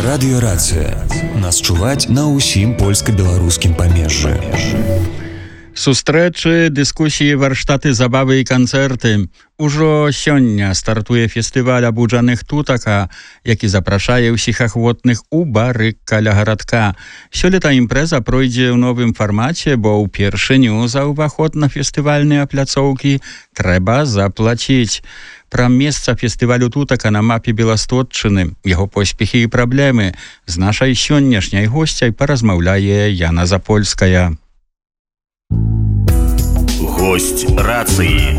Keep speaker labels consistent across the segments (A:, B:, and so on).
A: Радыёрацыя. Нас чуваць на ўсім польска-беларускім памежжы.
B: Сустрэчы, дыскусіі, варштаты, забавы і канцэрты. Ужо сёння стартуе фестываль абуджаных тутака, які запрашае ўсіх ахвотных у бары каля гарадка. Сёлета імпрэза пройдзе ў новым фармаце, бо ўпершыню за ўваход на фестывальныя пляцоўкі трэба заплаціць. Пра месца фестывалю тутака на мапе Беластотчыны, яго поспехі і праблемы з нашай сённяшняй госцяй паразмаўляе Яна Запольская.
C: Гость рацыі.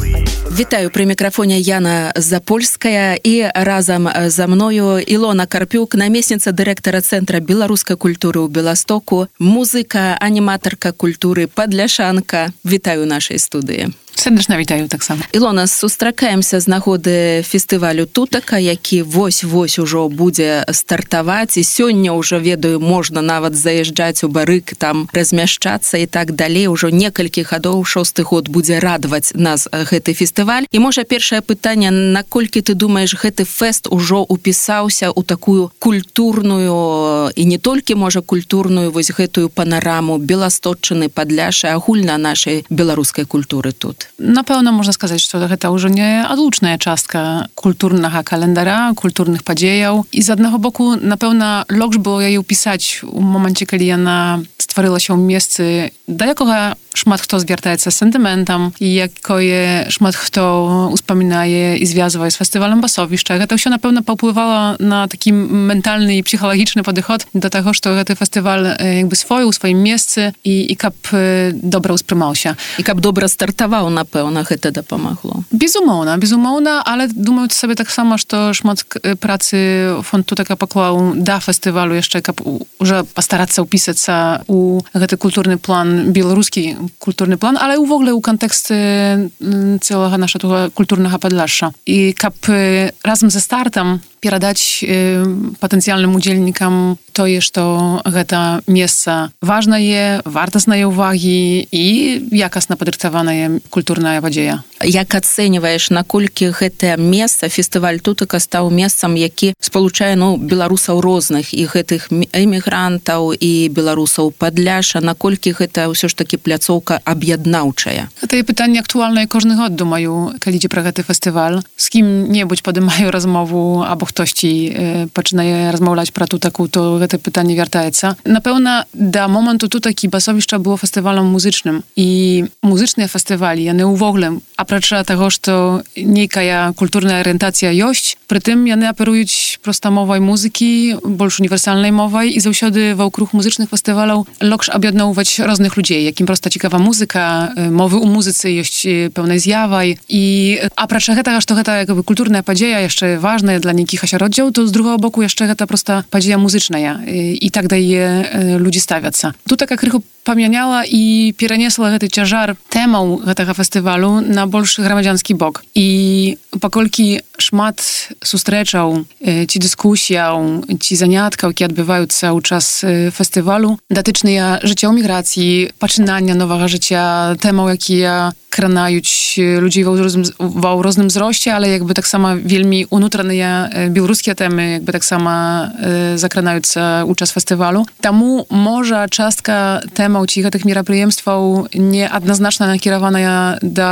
D: Вітаю, пры мікрафоне Яна Запольская і разам за мною Ілона Карпюк, намесніца дырэктара Цэнтра беларускай культуры ў Беластоку, музыка, аніматарка культуры, падляшанка. Вітаю ў нашай студыі.
E: Сэрдачна вітаю таксама.
D: Ілона, сустракаемся з нагоды фестывалю тутака, які вось-вось ужо будзе стартаваць, і сёння ўжо, ведаю, можна нават заязджаць у барык, там размяшчацца і так далей. Ужо некалькі гадоў, 6-й год будзе радаваць нас гэты фестываль. І можа першае пытанне, наколькі ты думаеш, гэты фэст ужо упісаўся ў такую культурную і не толькі, можа, культурную вось гэтую панараму Беластотчыны, Падляшша, агульна нашай беларускай культуры тут?
E: Напэўна, можна сказаць, што гэта ўжо не адлучная частка культурнага календара, культурных падзеяў. І з аднаго боку, напэўна, лёгш было яе ўпісаць у моманце, калі яна стварылася ў месцы, да якога шмат хто звяртаецца з сентыментам, і якое шмат хто успамінае і звязвае з фестывалем Басовішча. Гэта ўсё, напэўна, паўплывала на такі ментальны і псіхалагічны падыход да таго, што гэты фестываль якби свой у сваім месцы і каб добра ўспрымаўся.
D: І каб добра стартаваў, напэўна, гэта дапамагло.
E: Безумоўна, але думаю сабе таксама, што шмат працы фонд тутака паклаў да фестывалю яшчэ, каб уже пастарацца ўпісацца у гэты культурны план, беларускі культурны план, але ўвогуле ў кантэксце цэлага нашага культурнага Падляшша. І каб разам са стартам перадаць патэнцыяльным удзельнікам тое, што гэта месца важнае, вартаснае ўвагі і якасна падрыхтаваная культурная падзея.
D: Як ацэньваеш, наколькі гэтае месца, фестываль тутака стаў месцам, які спалучае беларусаў розных, і гэтых эмігрантаў, і беларусаў Падляшша, наколькі гэта ўсё ж такі пляцоўка аб'яднаўчая?
E: Гэта і пытанне актуальнае кожны год, думаю, калі ідзе пра гэты фестываль. З кім-небудзь падымаю размову, або хтосьці пачынае размаўляць пра тутаку, то гэта пытанне вяртаецца. Напэўна, да моманту тутакі Басовішча было фестывалем музычным. І музычныя фестывалі, яны ўвогуле, апрача таго, што нейкая культурная арыентацыя ёсць, прытым яны аперуюць проста мовай музыкі, больш універсальнай мовай, і заўсёды вокруг музычных фестываляў лёгш аб'ядноўваць розных людзей, якім проста цікава музыка, мовы ў музыцы ёсць пэўнай з'явай. І апрача гэтага, што гэта культурная падзея яшчэ важная для нейкіх асяроддзяў, то з другого боку яшчэ гэта проста падзея музычная, і так да яе людзі ставяцца. Тутака крыху памяняла і перанесла гэты цяжар тэмаў гэтага фестывалю на больш грамадзянскі бок. І паколькі шмат сустрэчаў, ці дыскусіяў, ці заняткаў, які адбываюцца ў час фестывалю, датычныя жыцця ў міграцыі, пачынання новага жыцця, тэмаў, якія кранаюць людзей ва розным зросце, але якби таксама вельмі унутраныя беларускія тэмы якби таксама закранаюцца ў час фестывалю. Таму можа частка тэмаў ці гэтых мерапрыемстваў неадназначна накіраваная да